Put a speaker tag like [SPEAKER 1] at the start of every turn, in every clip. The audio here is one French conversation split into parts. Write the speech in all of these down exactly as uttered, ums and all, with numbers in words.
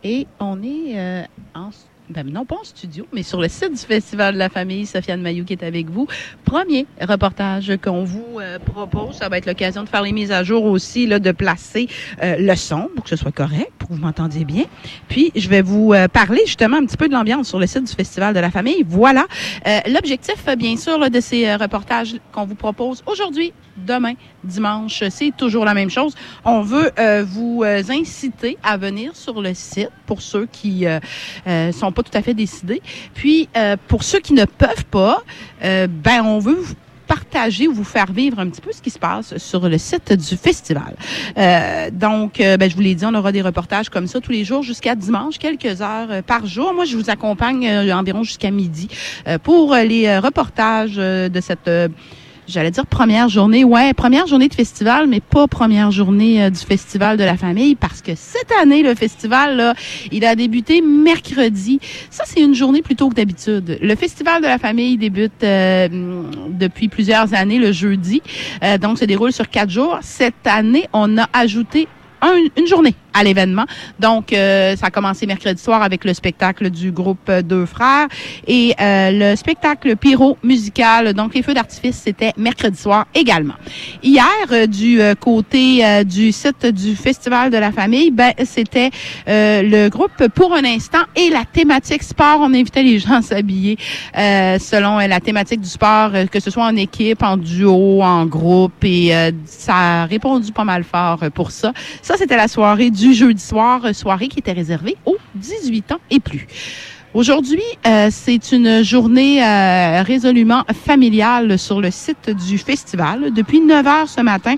[SPEAKER 1] Et on est euh, en Ben non, pas en studio, mais sur le site du Festival de la famille, Sofiane Mayou qui est avec vous. Premier reportage qu'on vous euh, propose, ça va être l'occasion de faire les mises à jour aussi, là, de placer euh, le son pour que ce soit correct, pour que vous m'entendiez bien. Puis, je vais vous euh, parler justement un petit peu de l'ambiance sur le site du Festival de la famille. Voilà. Euh, l'objectif, bien sûr, là, de ces euh, reportages qu'on vous propose aujourd'hui, demain, dimanche, c'est toujours la même chose. On veut euh, vous euh, inciter à venir sur le site pour ceux qui euh, euh, sont pas tout à fait décidés. Puis, euh, pour ceux qui ne peuvent pas, euh, ben on veut vous partager ou vous faire vivre un petit peu ce qui se passe sur le site du festival. Euh, donc, euh, ben, je vous l'ai dit, on aura des reportages comme ça tous les jours jusqu'à dimanche, quelques heures euh, par jour. Moi, je vous accompagne euh, environ jusqu'à midi euh, pour euh, les euh, reportages euh, de cette... Euh, J'allais dire première journée, ouais, première journée de festival, mais pas première journée euh, du Festival de la famille, parce que cette année, le festival, là, il a débuté mercredi. Ça, c'est une journée plus tôt que d'habitude. Le Festival de la famille débute euh, depuis plusieurs années, le jeudi, euh, donc se déroule sur quatre jours. Cette année, on a ajouté un, une journée à l'événement. Donc, euh, ça a commencé mercredi soir avec le spectacle du groupe Deux Frères et euh, le spectacle pyro musical. Donc, les feux d'artifice, c'était mercredi soir également. Hier, euh, du euh, côté euh, du site du Festival de la famille, ben c'était euh, le groupe Pour un instant et la thématique sport. On invitait les gens à s'habiller euh, selon euh, la thématique du sport, euh, que ce soit en équipe, en duo, en groupe, et euh, ça a répondu pas mal fort euh, pour ça. Ça, c'était la soirée du du jeudi soir, soirée qui était réservée aux dix-huit ans et plus. Aujourd'hui, euh, c'est une journée euh, résolument familiale sur le site du festival. Depuis neuf heures ce matin,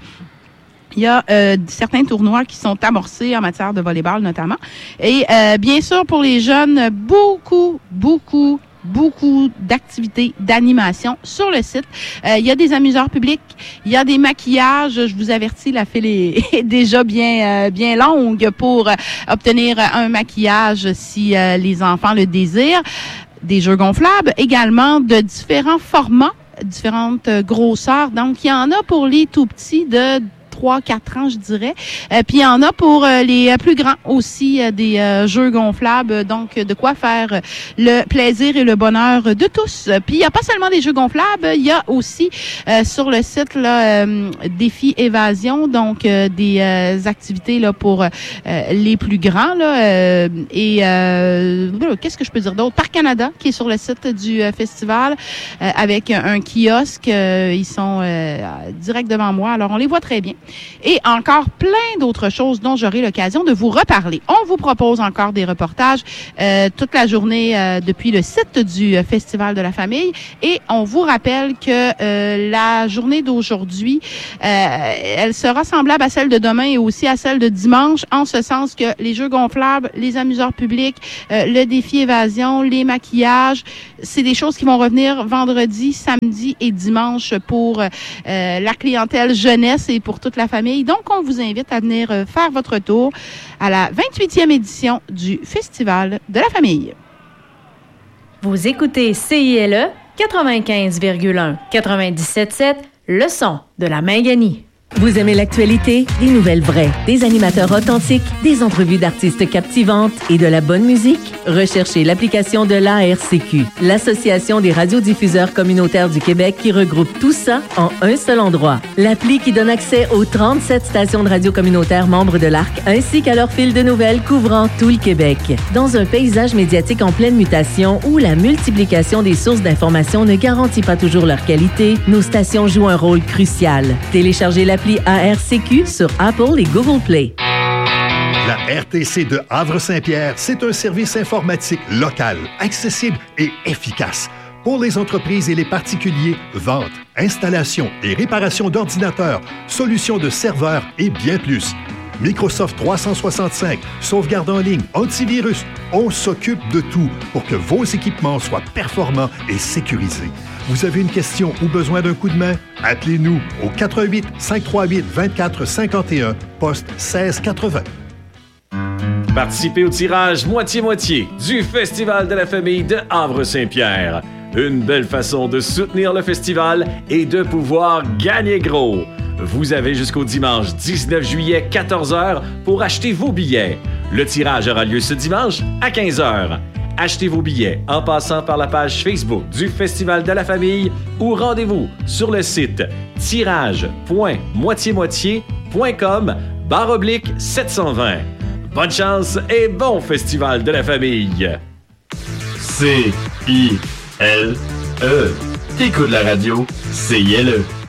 [SPEAKER 1] il y a euh, certains tournois qui sont amorcés en matière de volleyball notamment. Et euh, bien sûr, pour les jeunes, beaucoup, beaucoup, beaucoup d'activités, d'animation sur le site. Euh, il y a des amuseurs publics, il y a des maquillages. Je vous avertis, la file est déjà bien euh, bien longue pour euh, obtenir un maquillage si euh, les enfants le désirent. Des jeux gonflables, également de différents formats, différentes grosseurs. Donc, il y en a pour les tout petits de trois quatre ans, je dirais. Euh, puis il y en a pour euh, les plus grands aussi, euh, des euh, jeux gonflables. Donc, de quoi faire le plaisir et le bonheur de tous. Puis il n'y a pas seulement des jeux gonflables, il y a aussi euh, sur le site là euh, défi évasion, donc euh, des euh, activités là pour euh, les plus grands là. Euh, et euh, qu'est-ce que je peux dire d'autre? Parc Canada qui est sur le site du euh, festival euh, avec un, un kiosque. Euh, ils sont euh, direct devant moi, alors on les voit très bien. Et encore plein d'autres choses dont j'aurai l'occasion de vous reparler. On vous propose encore des reportages euh, toute la journée euh, depuis le site du euh, Festival de la famille. Et on vous rappelle que euh, la journée d'aujourd'hui, euh, elle sera semblable à celle de demain et aussi à celle de dimanche, en ce sens que les jeux gonflables, les amuseurs publics, euh, le défi évasion, les maquillages, c'est des choses qui vont revenir vendredi, samedi et dimanche pour euh, la clientèle jeunesse et pour toute la famille. Donc, on vous invite à venir euh, faire votre tour à la vingt-huitième édition du Festival de la famille.
[SPEAKER 2] Vous écoutez C I L E quatre-vingt-quinze virgule un, quatre-vingt-dix-sept virgule sept, le son de la Minganie.
[SPEAKER 3] Vous aimez l'actualité? Des nouvelles vraies, des animateurs authentiques, des entrevues d'artistes captivantes et de la bonne musique? Recherchez l'application de l'A R C Q, l'Association des radiodiffuseurs communautaires du Québec, qui regroupe tout ça en un seul endroit. L'appli qui donne accès aux trente-sept stations de radio communautaires membres de l'A R C, ainsi qu'à leur fil de nouvelles couvrant tout le Québec. Dans un paysage médiatique en pleine mutation où la multiplication des sources d'information ne garantit pas toujours leur qualité, nos stations jouent un rôle crucial. Téléchargez l'appli A R C Q sur Apple et Google Play.
[SPEAKER 4] La R T C de Havre-Saint-Pierre, c'est un service informatique local, accessible et efficace. Pour les entreprises et les particuliers, vente, installation et réparation d'ordinateurs, solutions de serveurs et bien plus. Microsoft trois cent soixante-cinq, sauvegarde en ligne, antivirus, on s'occupe de tout pour que vos équipements soient performants et sécurisés. Vous avez une question ou besoin d'un coup de main? Appelez-nous au quatre un huit, cinq trois huit, vingt-quatre cinquante et un, poste seize quatre-vingts.
[SPEAKER 5] Participez au tirage moitié-moitié du Festival de la famille de Havre-Saint-Pierre. Une belle façon de soutenir le festival et de pouvoir gagner gros. Vous avez jusqu'au dimanche dix-neuf juillet, quatorze heures, pour acheter vos billets. Le tirage aura lieu ce dimanche à quinze heures. Achetez vos billets en passant par la page Facebook du Festival de la famille ou rendez-vous sur le site tirage point moitié moitié point com barre oblique sept cent vingt. Bonne chance et bon Festival de la famille!
[SPEAKER 6] C I L E. T'écoutes la radio, C I L E.